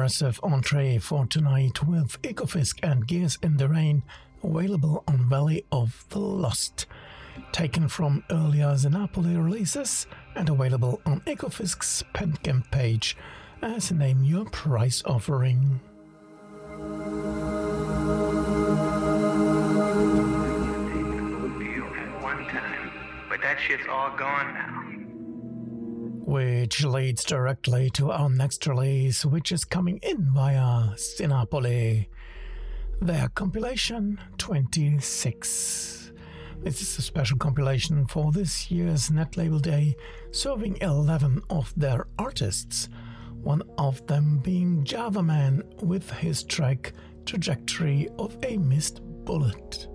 immersive entree for tonight with Ecofisk and Gears in the Rain, available on Valley of the Lost, taken from earlier Xenopoli releases and available on Ecofisk's Bandcamp page as Name Your Price offering. At one time, but that shit's all gone now. Which leads directly to our next release, which is coming in via Xenopoli. Their compilation 26. This is a special compilation for this year's Net Label Day, serving 11 of their artists, one of them being Java Man with his track Trajectory of a Missed Bullet.